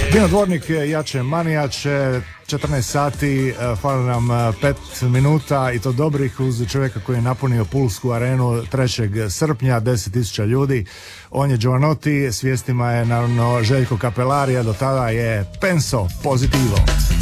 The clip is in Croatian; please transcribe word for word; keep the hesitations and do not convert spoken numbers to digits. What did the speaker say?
Dino Dvornik jače manijače, četrnaest sati, fali nam pet minuta i to dobrih uz čovjeka koji je napunio Pulsku arenu trećeg srpnja, deset tisuća ljudi. On je Giovanotti, s vijestima je naravno Željko Kapelaria, do tada je Penso Positivo.